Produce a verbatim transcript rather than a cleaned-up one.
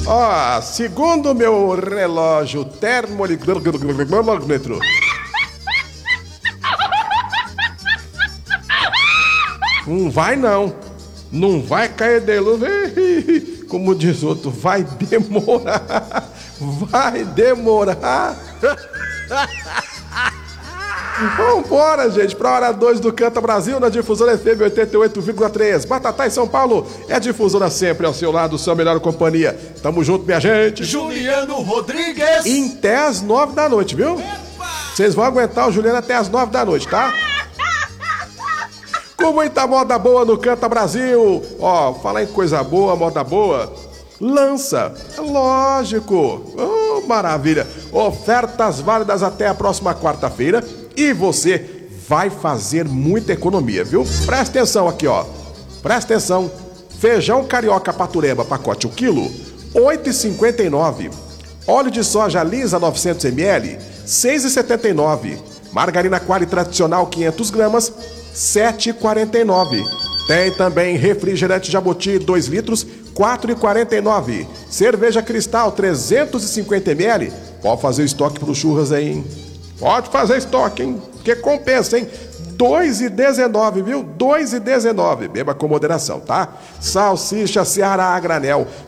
Ó, segundo o meu relógio termolímetro, não vai não. Não vai cair de luz. Como diz outro, vai demorar. Vai demorar. Vambora, gente, pra hora dois do Canta Brasil na Difusora F M oitenta e oito vírgula três. Batatais São Paulo é Difusora sempre ao seu lado, sua melhor companhia. Tamo junto, minha gente. Juliano Rodrigues. Em até às nove da noite, viu? Vocês vão aguentar o Juliano até às nove da noite, tá? Com muita moda boa no Canta Brasil. Ó, falar em coisa boa, moda boa. Lança, lógico. Oh, maravilha. Ofertas válidas até a próxima quarta-feira. E você vai fazer muita economia, viu? Presta atenção aqui, ó. Presta atenção. Feijão carioca patureba, pacote um quilo, oito reais e cinquenta e nove centavos. Óleo de soja lisa novecentos mililitros, seis reais e setenta e nove centavos. Margarina Qualy tradicional quinhentas gramas, sete reais e quarenta e nove centavos. Tem também refrigerante Jabuti dois litros, quatro reais e quarenta e nove centavos. Cerveja Cristal trezentos e cinquenta mililitros. Pode fazer estoque pro churras aí, hein? Pode fazer estoque, hein? Porque compensa, hein? dois reais e dezenove centavos, viu? dois reais e dezenove centavos. Beba com moderação, tá? Salsicha Ceará a granel,